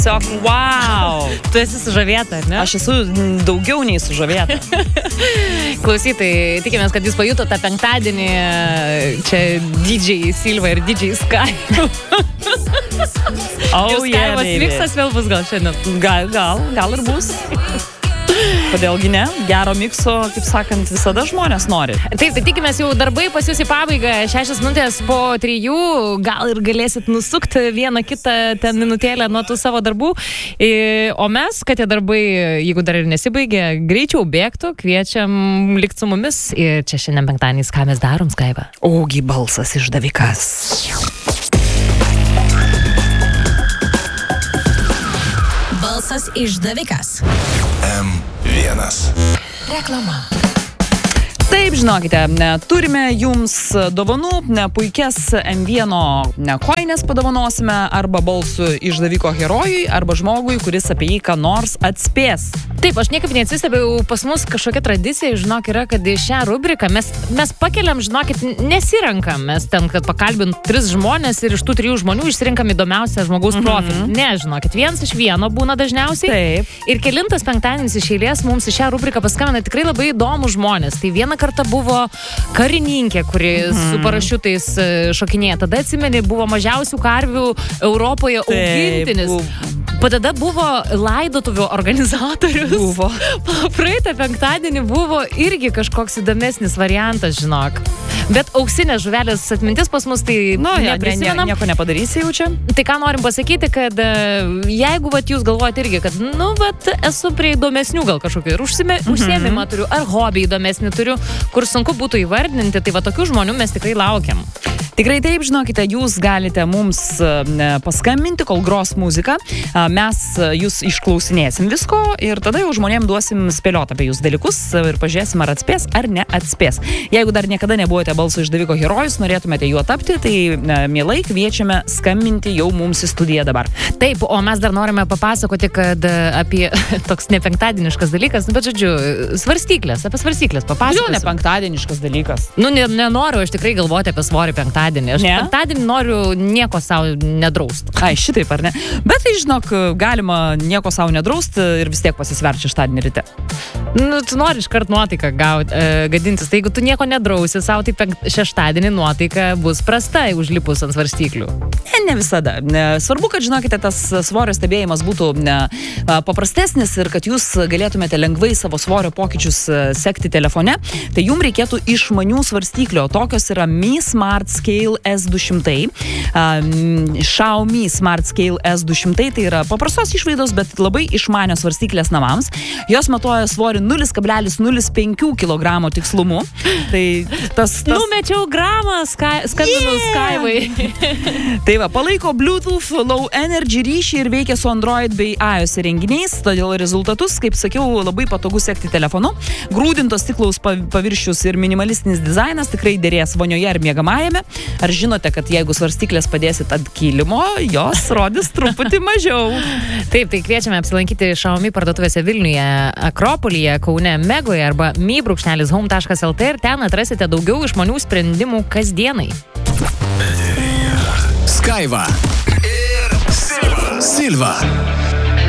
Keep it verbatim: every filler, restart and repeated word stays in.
Tiesiog, wow. Tu esi sužavėta, ar ne? Aš esu daugiau nei sužavėta. Klausytai, tikimės, kad jūs pajuto tą penktadienį čia D J Silva ir D J Sky. Oh, Jūs yeah, Skyvas baby. miksas vėl bus gal šiandien. Gal, gal, gal ir bus. Kodėlgi ne? Gero mikso, kaip sakant, visada žmonės nori. Taip, tai tikimės jau darbai pas jūs į pabaigą. Šešias minutės po trijų. Gal ir galėsit nusukti vieną kitą ten minutėlę nuo tų savo darbų. O mes, kad tie darbai, jeigu dar ir nesibaigė, greičiau bėgtų, kviečiam likti su mumis. Ir čia šiandien penktadieniais, ką mes darom, Skaiva? Ogi balsas išdavikas. Balsas išdavikas. M vienas. Reklama. Taip, žinokite, turime jums dovanų, puikias M vienas koinės padovanosime arba balsų išdaviko herojui, arba žmogui, kuris apie jį ką nors atspės. Taip, aš niekaip neatsistebėjau, pas mus kažkokia tradicija, žinok, yra, kad į šią rubriką mes, mes pakeliam, žinokit, nesirenkam, mes ten, kad pakalbint tris žmonės ir iš tų trijų žmonių išsirinkam įdomiausią žmogaus Mhm. profilį. Ne, žinokit, vienas iš vieno būna dažniausiai. Taip. Ir kelintas penktadienis iš eilės mums į šią rubriką paskambina tikrai labai įdomus žmonės. Tai vieną kartą buvo karininkė, kuri mm. su parašiutais šokinėja. Tada atsimeni, buvo mažiausių karvių Europoje augintinis. Tada buvo laidotuvių organizatorius. Buvo. Praeitą penktadienį buvo irgi kažkoks įdomesnis variantas, žinok. Bet auksinės žuvelės atmintis pas mus tai Nu, ja, ne, neprisimenam. nieko nepadarysi jau čia. Tai ką norim pasakyti, kad jeigu vat, jūs galvojate irgi, kad nu, vat, esu prie įdomesnių gal kažkokių ir užsime, mm-hmm. užsiėmimą turiu, ar hobį įdomesnį turiu, kur sunku būtų įvardinti, tai va tokių žmonių mes tikrai laukiam. Tikrai taip, žinokite, jūs galite mums paskambinti, kol gros muziką. Mes jūs išklausinėsim visko ir tada jau žmonėm duosim spėliot apie jūsų dalykus ir pažiūrėsim, ar atspės, ar neatspės. Jeigu dar niekada nebuvote balso išdaviko herojus, norėtumėte juo tapti, tai mielai kviečiame skambinti jau mums į studiją dabar. Taip, o mes dar norime papasakoti, kad apie toks nepenktadieniškas dalykas, bet žodžiu, svarstyklės, apie svarstyklės papasakosiu. Jau nepenktadieniškas dalykas. Nu, ne, nenoriu aš tikrai galvoti apie svorį penktadienį. Aš Ne? penktadienį noriu nieko savo nedraust. Ai, šitaip, ar ne? Bet tai, žinok, galima nieko savo nedrausti ir vis tiek pasisverti šeštadienį ryte. Nu, tu nori iškart nuotaiką gauti, e, gadintis. Tai jeigu tu nieko nedrausi savo, tai penkt, šeštadienį nuotaika bus prasta, užlipus ant svarstyklių. Ne, ne visada. Ne, svarbu, kad, žinokite, tas svorio stebėjimas būtų ne, paprastesnis ir kad jūs galėtumėte lengvai savo svorio pokyčius sekti telefone. Tai jums reikėtų išmanių svarstyklių. Tokios yra Mi Smart Scale S du šimtai, um, Xiaomi Smart Scale S du šimtai, tai yra paprastos išvaidos, bet labai išmanios svarstyklės namams. Jos matuoja svorį nulis kablelis nulis penki kilogramo tikslumu. Tai tas... tas... Numečiau gramą, skai, skambinu Yeah! Skyvai. Tai va, palaiko Bluetooth, Low Energy ryšį ir veikia su Android bei iOS įrenginiais, todėl rezultatus, kaip sakiau, labai patogu sekti telefonu. Grūdintos stiklaus paviršius ir minimalistinis dizainas tikrai dėrės vonioje ar miegamajame. Ar žinote, kad jeigu svarstyklės padėsit ant kilimo, jos rodys truputį mažiau. Taip, tai kviečiame apsilankyti Xiaomi parduotuvėse Vilniuje, Akropolyje, Kaune, Megoje arba mi brūkšnelis home taškas lt ir ten atrasite daugiau išmanių sprendimų kasdienai. Skaiva ir Silva. Silva.